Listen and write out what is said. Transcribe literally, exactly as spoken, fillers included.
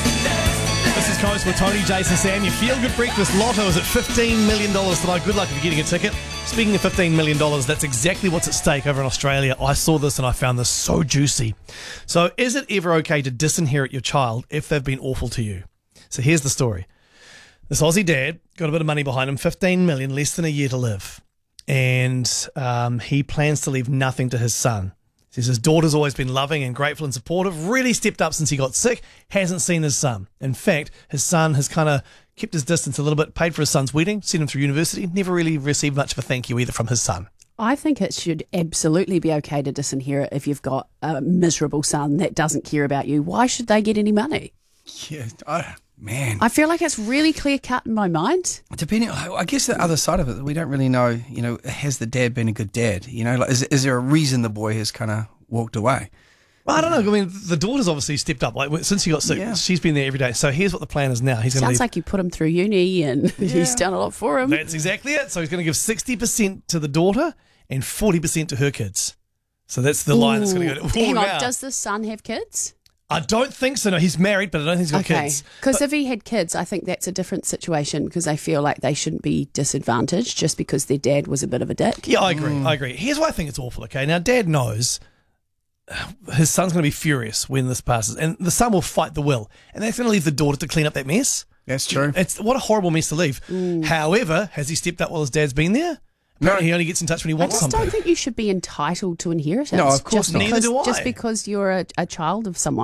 This is Coast with Tony, Jason, Sam. Your feel-good breakfast lotto is at fifteen million dollars tonight. Good luck if you're getting a ticket. Speaking of fifteen million dollars, that's exactly what's at stake over in Australia. I saw this and I found this so juicy. So is it ever okay to disinherit your child if they've been awful to you? So here's the story. This Aussie dad got a bit of money behind him, fifteen million dollars, less than a year to live. And um, he plans to leave nothing to his son. He says his daughter's always been loving and grateful and supportive, really stepped up since he got sick, hasn't seen his son. In fact, his son has kind of kept his distance a little bit, paid for his son's wedding, sent him through university, never really received much of a thank you either from his son. I think it should absolutely be okay to disinherit if you've got a miserable son that doesn't care about you. Why should they get any money? Yeah, I, man. I feel like it's really clear cut in my mind. Depending, I guess the other side of it, we don't really know, you know, has the dad been a good dad? You know, like, is, is there a reason the boy has kind of walked away? Well, I don't know. I mean, the daughter's obviously stepped up. Like since he got sick, Yeah. she's been there every day. So here's what the plan is now. He's going to Sounds leave. like you put him through uni and he's done a lot for him. That's exactly it. So he's going to give sixty percent to the daughter and forty percent to her kids. So that's the line that's going to go to. Hang Ooh, on, now. does the son have kids? I don't think so. No, he's married, but I don't think he's got Okay, kids. because if he had kids, I think that's a different situation because I feel like they shouldn't be disadvantaged just because their dad was a bit of a dick. Yeah, I agree. I agree. Here's why I think it's awful, okay? Now, Dad knows his son's going to be furious when this passes, and the son will fight the will, and that's going to leave the daughter to clean up that mess. That's true. It's what a horrible mess to leave. However, has he stepped up while his dad's been there? Apparently, he only gets in touch when he I wants just something. don't think you should be entitled to inheritance. No, of course just not. because, Neither do I. Just because you're a, a child of someone.